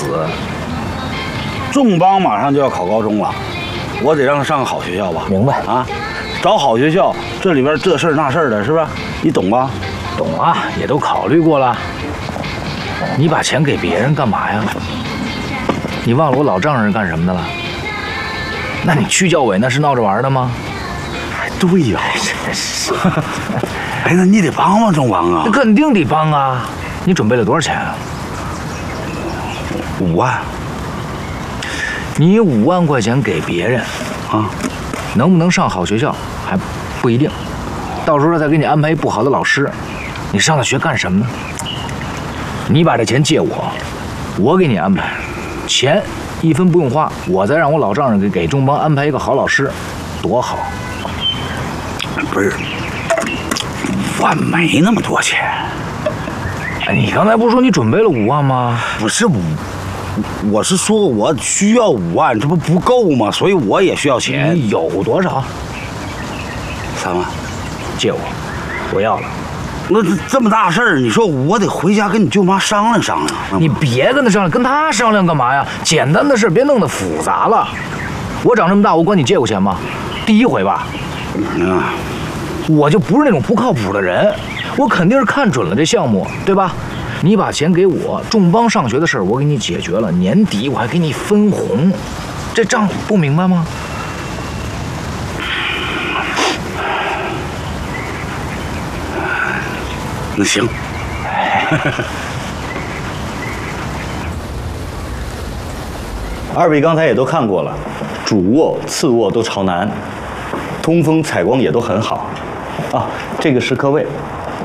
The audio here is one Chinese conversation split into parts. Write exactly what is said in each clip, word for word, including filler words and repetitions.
死。仲邦马上就要考高中了，我得让他上个好学校吧？ 明白啊，找好学校，这里边这事儿那事儿的，是吧？你懂吧？ 懂啊，也都考虑过了。你把钱给别人干嘛呀？你忘了我老丈人是干什么的了？那你去教委那是闹着玩的吗？ 哎，对呀， 真是。 哎，那你得帮帮仲邦啊！ 那肯定得帮啊！你准备了多少钱啊？ 五万。 你五万块钱给别人， 啊， 能不能上好学校还不一定。到时候再给你安排不好的老师，你上那学干什么呢？你把这钱借我，我给你安排，钱一分不用花，我再让我老丈人给给仲邦安排一个好老师，多好！ 不是，五万没那么多钱。 哎，你刚才不是说你准备了五万吗？ 不是五，我是说我需要五万，这不不够吗？所以我也需要钱。 你有多少？ 三万， 借我，我要了。 那这么大事儿，你说我得回家跟你舅妈商量商量。 你别跟他商量，跟他商量干嘛呀？简单的事别弄得复杂了。我长这么大，我管你借过钱吗？第一回吧。 嗯， 我就不是那种不靠谱的人，我肯定是看准了这项目，对吧？你把钱给我，仲邦上学的事儿我给你解决了，年底我还给你分红，这账不明白吗？ 那行。 二位刚才也都看过了，主卧、次卧都朝南，通风采光也都很好。啊，这个是客卫，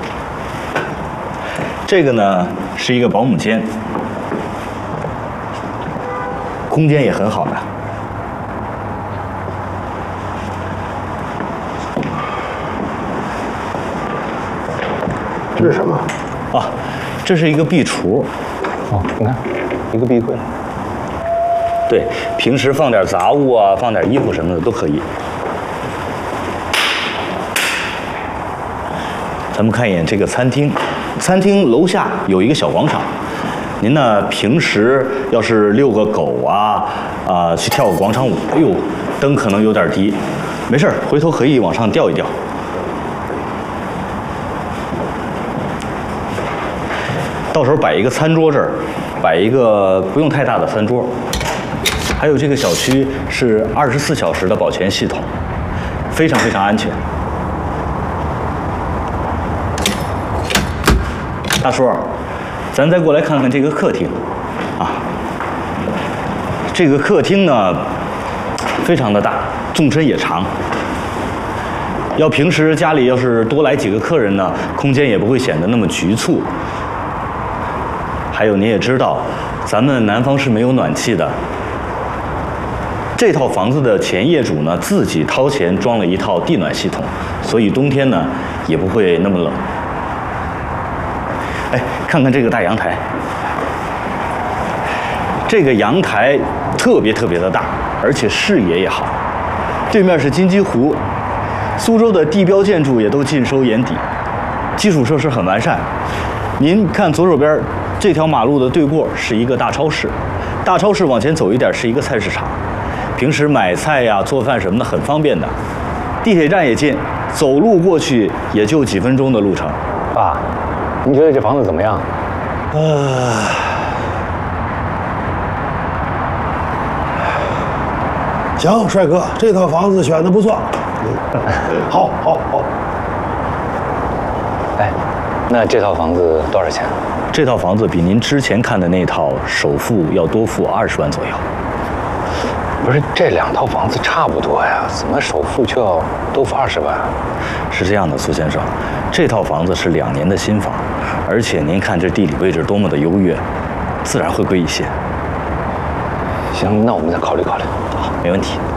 这个呢是一个保姆间，空间也很好的。 这是什么？ 啊，这是一个壁橱。 哦，你看，一个壁柜。 对，平时放点杂物啊，放点衣服什么的都可以。咱们看一眼这个餐厅，餐厅楼下有一个小广场。您呢，平时要是遛个狗啊，啊、去跳个广场舞，哎呦，灯可能有点低，没事儿，回头可以往上调一调。到时候摆一个餐桌这儿，摆一个不用太大的餐桌。还有这个小区是二十四小时的保全系统，非常非常安全。大叔，咱再过来看看这个客厅，啊，这个客厅呢非常的大，纵深也长。要平时家里要是多来几个客人呢，空间也不会显得那么局促。还有您也知道，咱们南方是没有暖气的。这套房子的前业主呢，自己掏钱装了一套地暖系统，所以冬天呢也不会那么冷。哎，看看这个大阳台，这个阳台特别特别的大，而且视野也好。对面是金鸡湖，苏州的地标建筑也都尽收眼底，基础设施很完善。您看左手边这条马路的对过是一个大超市，大超市往前走一点是一个菜市场。平时买菜呀、做饭什么的很方便的，地铁站也近，走路过去也就几分钟的路程。 爸，你觉得这房子怎么样？ 呃， 行，帅哥，这套房子选的不错。好，好，好。 哎，那这套房子多少钱？ 这套房子比您之前看的那套首付要多付二十万左右。 不是，这两套房子差不多呀，怎么首付就要多付二十万？ 是这样的，苏先生，这套房子是两年的新房，而且您看这地理位置多么的优越，自然会贵一些。 行，那我们再考虑考虑。 好，没问题。